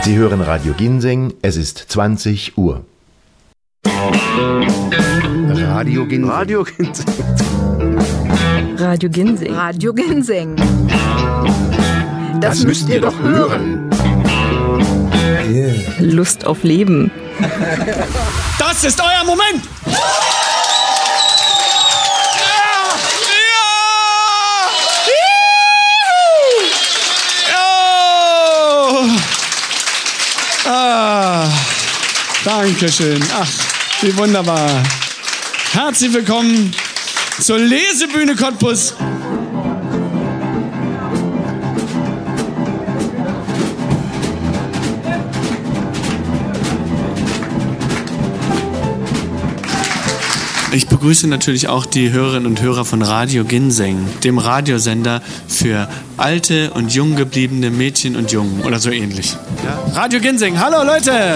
Sie hören Radio Ginseng, es ist 20 Uhr. Radio Ginseng. Radio Ginseng. Radio Ginseng. Radio Ginseng. Das müsst ihr doch hören. Yeah. Lust auf Leben. Das ist euer Moment! Dankeschön. Ach, wie wunderbar. Herzlich willkommen zur Lesebühne Cottbus. Ich begrüße natürlich auch die Hörerinnen und Hörer von Radio Ginseng, dem Radiosender für alte und jung gebliebene Mädchen und Jungen oder so ähnlich. Ja? Radio Ginseng, hallo Leute!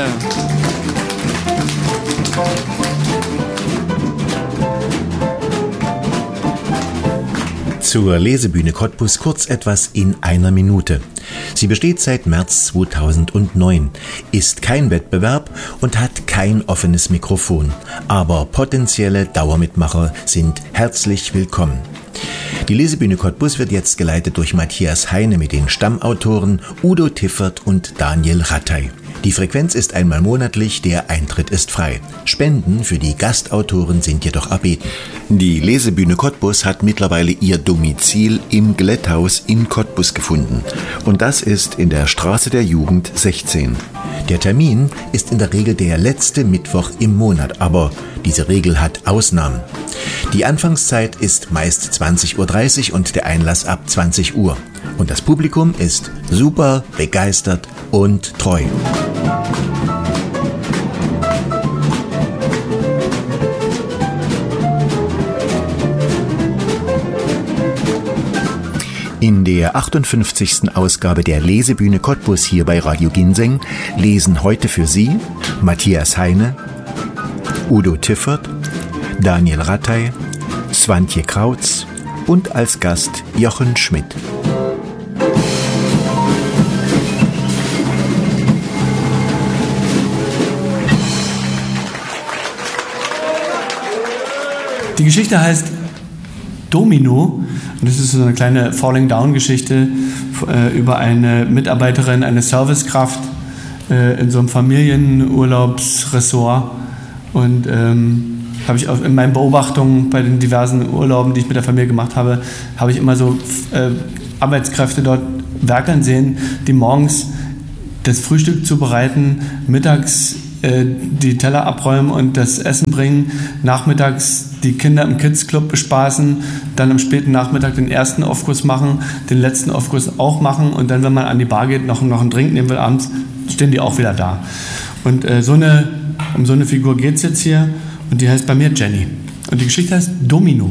Zur Lesebühne Cottbus kurz etwas in einer Minute. Sie besteht seit März 2009, ist kein Wettbewerb und hat kein offenes Mikrofon. Aber potenzielle Dauermitmacher sind herzlich willkommen. Die Lesebühne Cottbus wird jetzt geleitet durch Matthias Heine mit den Stammautoren Udo Tiffert und Daniel Rattay. Die Frequenz ist einmal monatlich, der Eintritt ist frei. Spenden für die Gastautoren sind jedoch erbeten. Die Lesebühne Cottbus hat mittlerweile ihr Domizil im Glätthaus in Cottbus gefunden. Und das ist in der Straße der Jugend 16. Der Termin ist in der Regel der letzte Mittwoch im Monat, aber diese Regel hat Ausnahmen. Die Anfangszeit ist meist 20.30 Uhr und der Einlass ab 20 Uhr. Und das Publikum ist super, begeistert und treu. In der 58. Ausgabe der Lesebühne Cottbus hier bei Radio Ginseng lesen heute für Sie Matthias Heine, Udo Tiffert, Daniel Rattay, Swantje Krautz und als Gast Jochen Schmidt. Die Geschichte heißt Domino und das ist so eine kleine Falling-Down-Geschichte über eine Mitarbeiterin, eine Servicekraft in so einem Familienurlaubsressort. Und habe ich auch in meinen Beobachtungen bei den diversen Urlauben, die ich mit der Familie gemacht habe, habe ich immer so Arbeitskräfte dort werkeln sehen, die morgens das Frühstück zubereiten, mittags die Teller abräumen und das Essen bringen, nachmittags die Kinder im Kids-Club bespaßen, dann am späten Nachmittag den ersten Aufguss machen, den letzten Aufguss auch machen und dann, wenn man an die Bar geht, noch einen Drink nehmen will abends, stehen die auch wieder da. Und um so eine Figur geht es jetzt hier und die heißt bei mir Jenny. Und die Geschichte heißt Domino.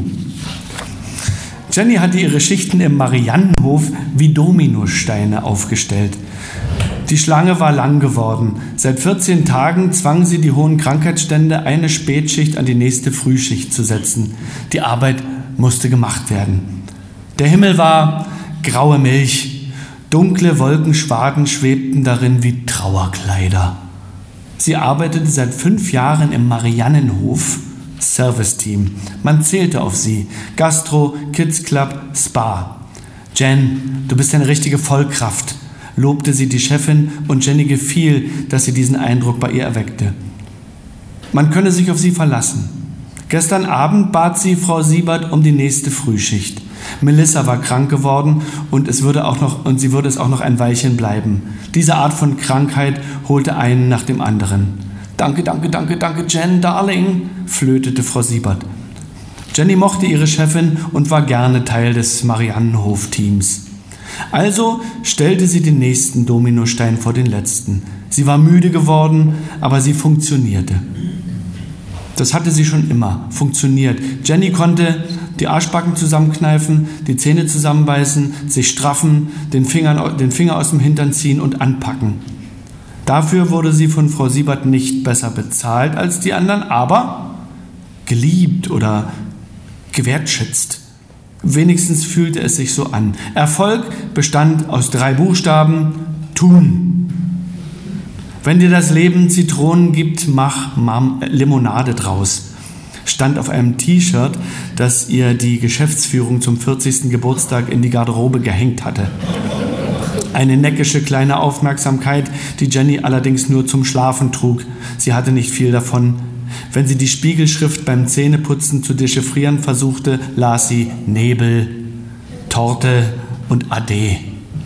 Jenny hatte ihre Schichten im Mariannenhof wie Dominosteine aufgestellt. Die Schlange war lang geworden. Seit 14 Tagen zwang sie die hohen Krankheitsstände, eine Spätschicht an die nächste Frühschicht zu setzen. Die Arbeit musste gemacht werden. Der Himmel war graue Milch. Dunkle Wolkenschwaden schwebten darin wie Trauerkleider. Sie arbeitete seit 5 Jahren im Mariannenhof. Serviceteam. Man zählte auf sie. Gastro, Kids Club, Spa. Jen, du bist eine richtige Vollkraft, lobte sie die Chefin und Jenny gefiel, dass sie diesen Eindruck bei ihr erweckte. Man könne sich auf sie verlassen. Gestern Abend bat sie Frau Siebert um die nächste Frühschicht. Melissa war krank geworden und sie würde es auch noch ein Weilchen bleiben. Diese Art von Krankheit holte einen nach dem anderen. Danke, danke, danke, danke, Jen, Darling, flötete Frau Siebert. Jenny mochte ihre Chefin und war gerne Teil des Mariannenhof-Teams. Also stellte sie den nächsten Dominostein vor den letzten. Sie war müde geworden, aber sie funktionierte. Das hatte sie schon immer, funktioniert. Jenny konnte die Arschbacken zusammenkneifen, die Zähne zusammenbeißen, sich straffen, den Finger aus dem Hintern ziehen und anpacken. Dafür wurde sie von Frau Siebert nicht besser bezahlt als die anderen, aber geliebt oder gewertschätzt. Wenigstens fühlte es sich so an. Erfolg bestand aus 3 Buchstaben: tun. Wenn dir das Leben Zitronen gibt, mach Limonade draus. Stand auf einem T-Shirt, das ihr die Geschäftsführung zum 40. Geburtstag in die Garderobe gehängt hatte. Eine neckische kleine Aufmerksamkeit, die Jenny allerdings nur zum Schlafen trug. Sie hatte nicht viel davon. Wenn sie die Spiegelschrift beim Zähneputzen zu dechiffrieren versuchte, las sie Nebel, Torte und Ade.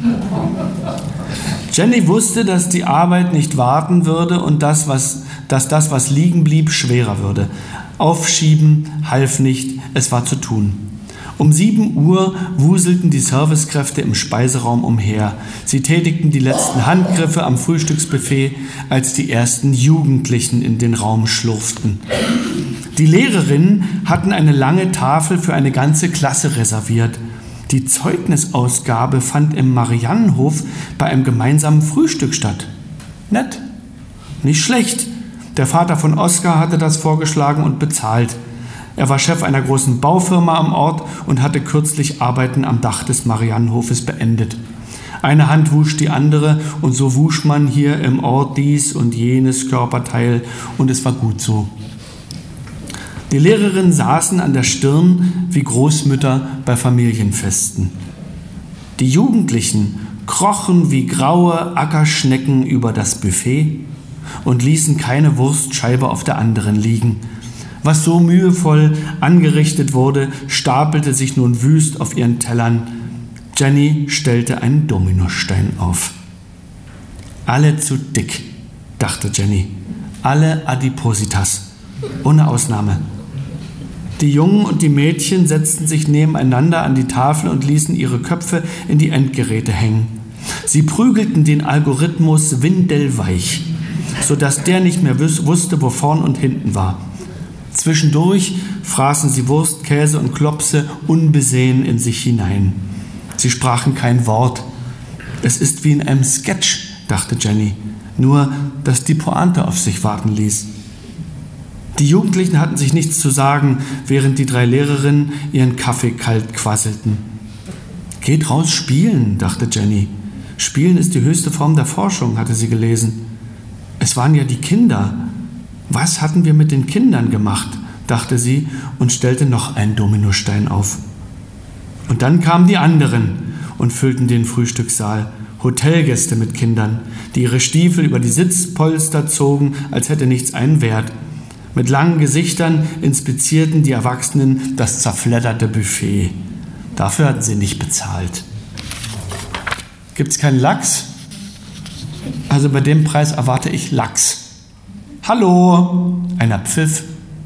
Jenny wusste, dass die Arbeit nicht warten würde und dass das, was liegen blieb, schwerer würde. Aufschieben half nicht, es war zu tun. Um 7 Uhr wuselten die Servicekräfte im Speiseraum umher. Sie tätigten die letzten Handgriffe am Frühstücksbuffet, als die ersten Jugendlichen in den Raum schlurften. Die Lehrerinnen hatten eine lange Tafel für eine ganze Klasse reserviert. Die Zeugnisausgabe fand im Mariannenhof bei einem gemeinsamen Frühstück statt. Nett, nicht schlecht. Der Vater von Oskar hatte das vorgeschlagen und bezahlt. Er war Chef einer großen Baufirma am Ort und hatte kürzlich Arbeiten am Dach des Mariannenhofes beendet. Eine Hand wusch die andere und so wusch man hier im Ort dies und jenes Körperteil und es war gut so. Die Lehrerinnen saßen an der Stirn wie Großmütter bei Familienfesten. Die Jugendlichen krochen wie graue Ackerschnecken über das Buffet und ließen keine Wurstscheibe auf der anderen liegen. Was so mühevoll angerichtet wurde, stapelte sich nun wüst auf ihren Tellern. Jenny stellte einen Dominostein auf. Alle zu dick, dachte Jenny. Alle Adipositas, ohne Ausnahme. Die Jungen und die Mädchen setzten sich nebeneinander an die Tafel und ließen ihre Köpfe in die Endgeräte hängen. Sie prügelten den Algorithmus windelweich, sodass der nicht mehr wusste, wo vorn und hinten war. Zwischendurch fraßen sie Wurst, Käse und Klopse unbesehen in sich hinein. Sie sprachen kein Wort. Es ist wie in einem Sketch, dachte Jenny, nur dass die Pointe auf sich warten ließ. Die Jugendlichen hatten sich nichts zu sagen, während die 3 Lehrerinnen ihren Kaffee kalt quasselten. Geht raus spielen, dachte Jenny. Spielen ist die höchste Form der Forschung, hatte sie gelesen. Es waren ja die Kinder. Was hatten wir mit den Kindern gemacht, dachte sie und stellte noch einen Dominostein auf. Und dann kamen die anderen und füllten den Frühstückssaal. Hotelgäste mit Kindern, die ihre Stiefel über die Sitzpolster zogen, als hätte nichts einen Wert. Mit langen Gesichtern inspizierten die Erwachsenen das zerfledderte Buffet. Dafür hatten sie nicht bezahlt. Gibt's keinen Lachs? Also bei dem Preis erwarte ich Lachs. Hallo, einer Pfiff.